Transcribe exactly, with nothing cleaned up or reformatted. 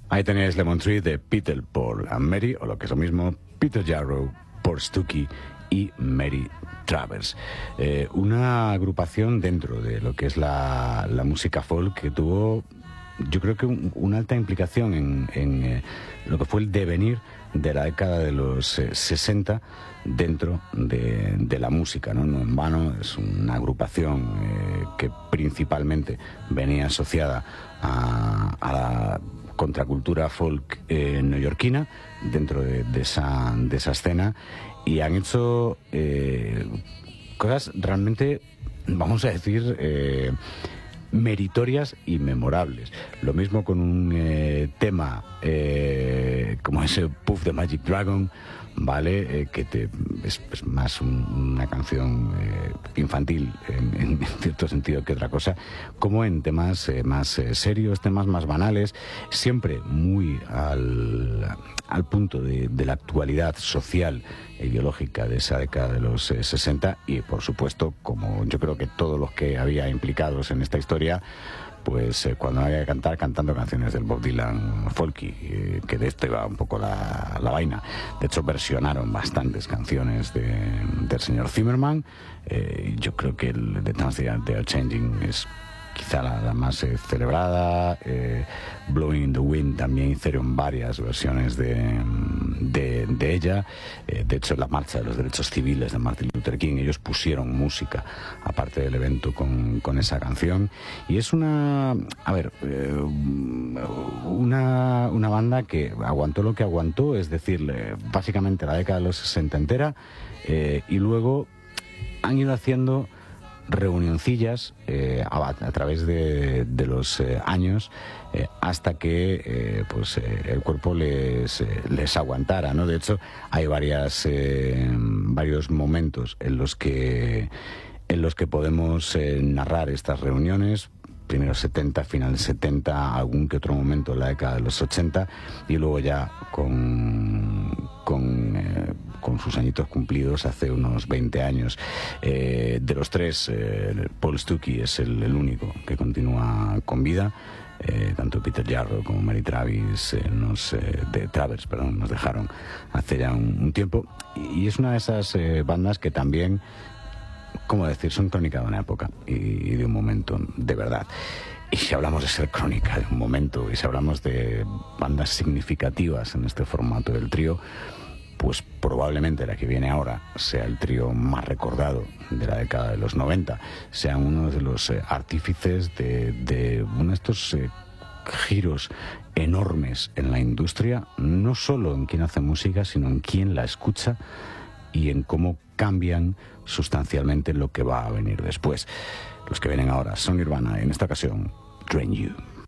Ahí tenéis Lemon Tree de Peter, Paul and Mary, o lo que es lo mismo, Peter Jarrow, Paul Stuckey y Mary Travers. Eh, una agrupación dentro de lo que es la, la música folk que tuvo, yo creo que un, una alta implicación en, en eh, lo que fue el devenir de la década de los eh, sesenta dentro de, de la música, ¿no? No en vano, es una agrupación eh, que principalmente venía asociada a, a la contracultura folk eh, neoyorquina dentro de, de, esa, de esa escena, y han hecho eh, cosas realmente, vamos a decir, eh, meritorias y memorables. Lo mismo con un eh, tema eh, como ese Puff the Magic Dragon, ¿vale? Eh, que te, es, es más un, una canción eh, infantil en, en cierto sentido que otra cosa, como en temas eh, más eh, serios, temas más banales, siempre muy al, al punto de, de la actualidad social e ideológica de esa década de los eh, sesenta, y por supuesto, como yo creo que todos los que había implicados en esta historia, pues eh, cuando había que cantar, cantando canciones del Bob Dylan folky, eh, que de esto iba un poco la, la vaina. De hecho, versionaron bastantes canciones de, del señor Zimmerman. Eh, yo creo que el The Times They Are Changing es quizá la, la más eh, celebrada. eh, Blowing in the Wind también hicieron varias versiones de, de, de ella. Eh, de hecho, la marcha de los derechos civiles de Martin Luther King, ellos pusieron música aparte del evento con, con esa canción, y es una, a ver, eh, una, una banda que aguantó lo que aguantó, es decir, eh, básicamente la década de los sesenta entera, eh, y luego han ido haciendo reunioncillas eh, a, a través de, de los eh, años, eh, hasta que eh, pues eh, el cuerpo les, eh, les aguantara, ¿no? De hecho, hay varias eh, varios momentos en los que en los que podemos eh, narrar estas reuniones. Primero setenta, final setenta, algún que otro momento en la década de los ochenta, y luego ya con, con, eh, con sus añitos cumplidos hace unos veinte años. Eh, de los tres, eh, Paul Stuckey es el, el único que continúa con vida. Eh, tanto Peter Jarrow como Mary Travis eh, nos, eh, de Travers, perdón, nos dejaron hace ya un, un tiempo, y, y es una de esas eh, bandas que también, ¿cómo decir?, son crónica de una época y, y de un momento, de verdad. Y si hablamos de ser crónica de un momento, y si hablamos de bandas significativas en este formato del trío, pues probablemente la que viene ahora sea el trío más recordado de la década de los noventa, sean uno de los eh, artífices de, de uno de estos eh, giros enormes en la industria, no solo en quién hace música, sino en quién la escucha y en cómo cambian sustancialmente lo que va a venir después. Los que vienen ahora son Nirvana, en esta ocasión, Drain You.